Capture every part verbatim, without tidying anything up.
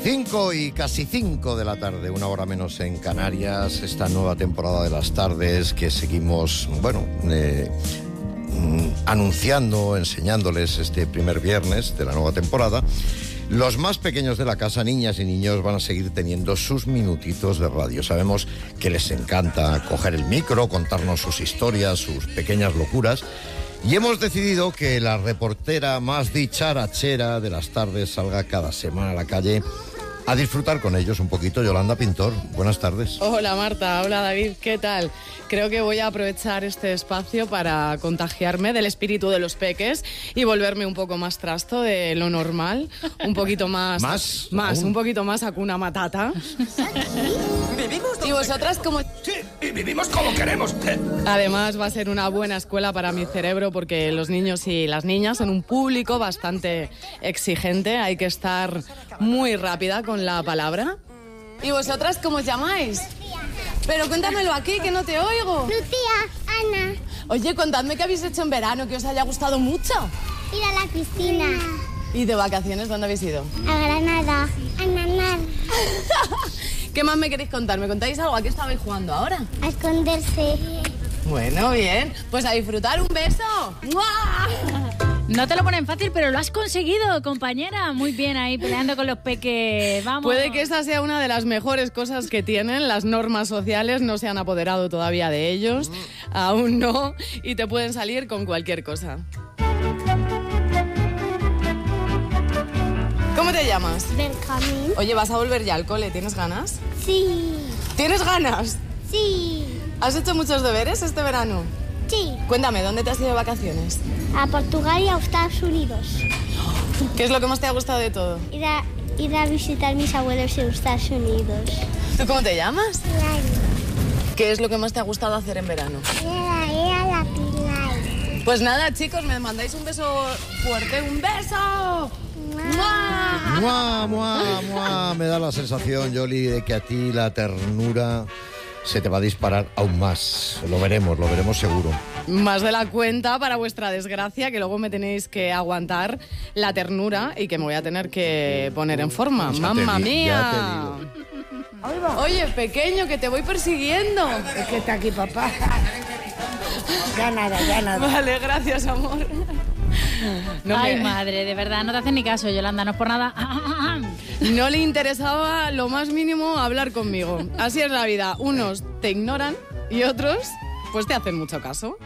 Cinco y casi cinco de la tarde, una hora menos en Canarias, esta nueva temporada de las tardes que seguimos, bueno, eh, anunciando, enseñándoles este primer viernes de la nueva temporada. Los más pequeños de la casa, niñas y niños, van a seguir teniendo sus minutitos de radio. Sabemos que les encanta coger el micro, contarnos sus historias, sus pequeñas locuras. Y hemos decidido que la reportera más dicharachera de las tardes salga cada semana a la calle a disfrutar con ellos un poquito. Yolanda Pintor, buenas tardes. Hola Marta, hola David, ¿qué tal? Creo que voy a aprovechar este espacio para contagiarme del espíritu de los peques y volverme un poco más trasto de lo normal, un poquito más... ¿Más? Más, ¿Aún? un poquito más Hakuna Matata. ¿Vivimos Y vosotras como... Sí, y vivimos como queremos. Además va a ser una buena escuela para mi cerebro porque los niños y las niñas son un público bastante exigente, hay que estar muy rápida con la palabra. ¿Y vosotras cómo os llamáis? Pero cuéntamelo aquí, que no te oigo. Lucía, Ana, Oye, contadme qué habéis hecho en verano, que os haya gustado mucho. ir a la piscina, ¿Y de vacaciones dónde habéis ido? a Granada, a nadar, ¿Qué más me queréis contar? ¿Me contáis algo? ¿A qué estabais jugando ahora? a esconderse. Bueno, bien. Pues a disfrutar. ¡Un beso! ¡Mua! No te lo ponen fácil, pero lo has conseguido, compañera. Muy bien ahí, peleando con los peques. Vamos. Puede que esa sea una de las mejores cosas que tienen. Las normas sociales no se han apoderado todavía de ellos. Aún no. Y te pueden salir con cualquier cosa. ¿Cómo te llamas? Benjamín. Oye, ¿vas a volver ya al cole? ¿Tienes ganas? Sí, ¿Tienes ganas? sí, ¿Has hecho muchos deberes este verano? sí. Cuéntame, ¿dónde te has ido de vacaciones? A Portugal y a Estados Unidos. ¿Qué es lo que más te ha gustado de todo? Ir a, ir a visitar a mis abuelos en Estados Unidos. ¿Tú cómo te llamas? Claro. ¿Qué es lo que más te ha gustado hacer en verano? Ir a, ir a la Pilar. Pues nada, chicos, me mandáis un beso fuerte. ¡Un beso! ¡Mua! Mua, mua, mua. Me da la sensación, Yoli, de que a ti la ternura se te va a disparar aún más. Lo veremos, lo veremos seguro. Más de la cuenta, para vuestra desgracia, que luego me tenéis que aguantar la ternura y que me voy a tener que poner en forma. Ya te ¡Mamma di- mía! ya te Oye, pequeño, que te voy persiguiendo. Es que está aquí papá. Ya nada, ya nada. Vale, gracias, amor. No Ay, me- madre, de verdad, no te hacen ni caso, Yolanda, no es por nada. No le interesaba lo más mínimo hablar conmigo. Así es la vida. Unos te ignoran y otros pues te hacen mucho caso.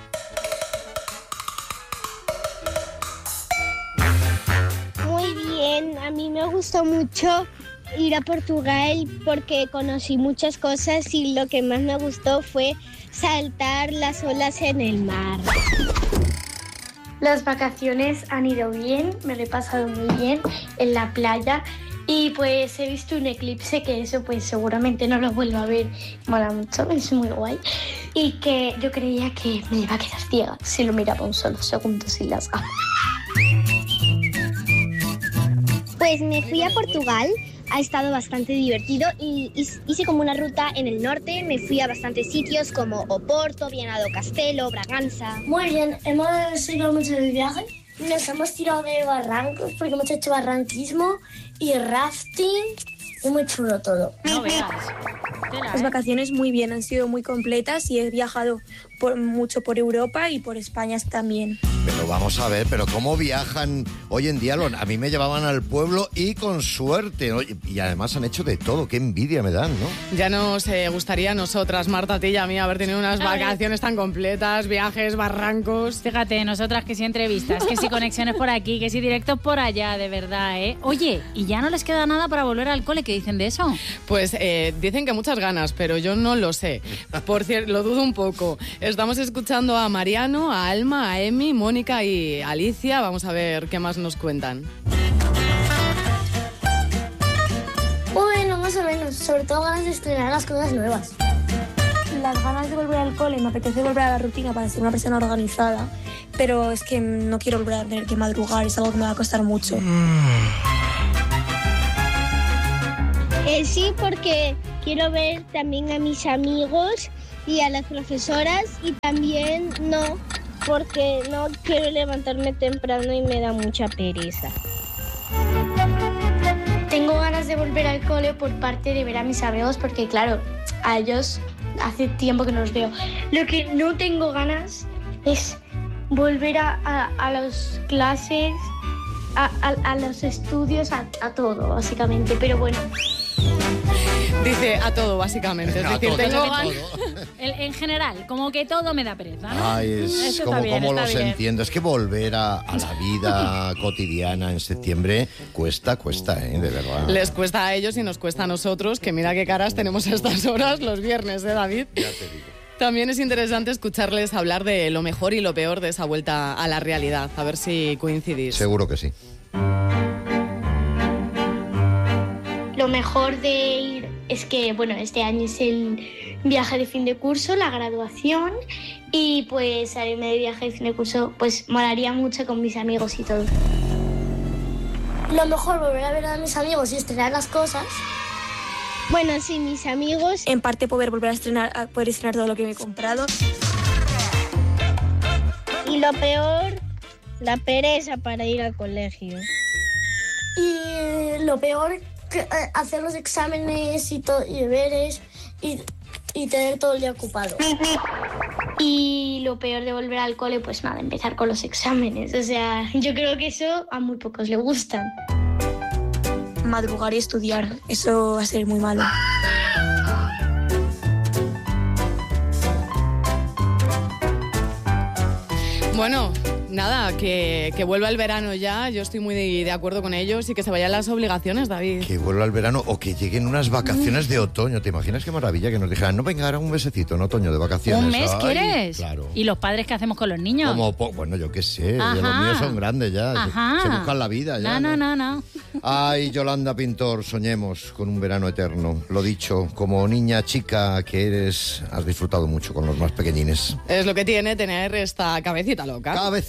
Muy bien, a mí me gustó mucho ir a Portugal porque conocí muchas cosas y lo que más me gustó fue saltar las olas en el mar. Las vacaciones han ido bien, me lo he pasado muy bien en la playa y pues he visto un eclipse que eso pues seguramente no lo vuelvo a ver, mola mucho, es muy guay y que yo creía que me iba a quedar ciega si lo miraba un solo segundo sin las gafas. Pues me fui a Portugal, ha estado bastante divertido y hice como una ruta en el norte, me fui a bastantes sitios como Oporto, Viana do Castelo, Braganza. Muy bien, hemos ido mucho de viaje, nos hemos tirado de barrancos porque hemos hecho barranquismo y rafting y muy chulo todo. No veas. Tela, Las ¿eh? vacaciones muy bien, han sido muy completas y he viajado por, mucho por Europa y por España también. Pero vamos a ver, pero ¿cómo viajan hoy en día? A mí me llevaban al pueblo y con suerte. Oye, y además han hecho de todo. Qué envidia me dan, ¿no? Ya nos eh, gustaría a nosotras, Marta, a ti y a mí, haber tenido unas A ver. vacaciones tan completas, viajes, barrancos. Fíjate, nosotras que si entrevistas, que si conexiones por aquí, que si directos por allá, de verdad, ¿eh? Oye, ¿y ya no les queda nada para volver al cole? ¿Qué dicen de eso? Pues eh, dicen que muchas ganas, pero yo no lo sé. Por cierto, lo dudo un poco. Estamos escuchando a Mariano, a Alma, a Emi, Mónica y Alicia. Vamos a ver qué más nos cuentan. Bueno, más o menos, sobre todo ganas de estrenar las cosas nuevas. Las ganas de volver al cole, me apetece volver a la rutina para ser una persona organizada, pero es que no quiero volver a tener que madrugar, es algo que me va a costar mucho. Eh, sí, porque quiero ver también a mis amigos y a las profesoras y también no, porque no quiero levantarme temprano y me da mucha pereza. Tengo ganas de volver al cole por parte de ver a mis amigos, porque claro, a ellos hace tiempo que no los veo. Lo que no tengo ganas es volver a, a, a las clases, a, a, a los estudios, a, a todo, básicamente, pero bueno. Dice a todo, básicamente. Es A decir, todo, tengo a ganas. todo. En, en general, como que todo me da pereza, ¿no? Ay, es Eso como, está bien, como está los bien. entiendo. Es que volver a, a la vida cotidiana en septiembre cuesta, cuesta, ¿eh? De verdad. Les cuesta a ellos y nos cuesta a nosotros, que mira qué caras tenemos a estas horas los viernes, ¿eh, David? Ya te digo. También es interesante escucharles hablar de lo mejor y lo peor de esa vuelta a la realidad. A ver si coincidís. Seguro que sí. Lo mejor de ir es que, bueno, este año es el viaje de fin de curso, la graduación, y pues salirme de viaje de fin de curso, pues molaría mucho con mis amigos y todo. Lo mejor volver a ver a mis amigos y estrenar las cosas. Bueno, sí, mis amigos. En parte poder volver a estrenar, a poder estrenar todo lo que me he comprado. Y lo peor, la pereza para ir al colegio. Y lo peor, que, eh, hacer los exámenes y, to- y deberes y, y tener todo el día ocupado. Y lo peor de volver al cole, pues nada, empezar con los exámenes. O sea, yo creo que eso a muy pocos le gustan. Madrugar y estudiar, eso va a ser muy malo. Bueno, nada, que, que vuelva el verano ya. Yo estoy muy de, de acuerdo con ellos y que se vayan las obligaciones, David. Que vuelva el verano o que lleguen unas vacaciones de otoño. ¿Te imaginas qué maravilla que nos dijeran, no, venga, ahora un mesecito en otoño de vacaciones? ¿Un mes Ay, quieres? Claro. ¿Y los padres qué hacemos con los niños? Como po- bueno, yo qué sé, ya los Ajá. míos son grandes ya, se- Ajá. se buscan la vida ya. No, no, no, no. Ay, Yolanda Pintor, soñemos con un verano eterno. Lo dicho, como niña chica que eres, has disfrutado mucho con los más pequeñines. Es lo que tiene tener esta cabecita loca. Cabecita.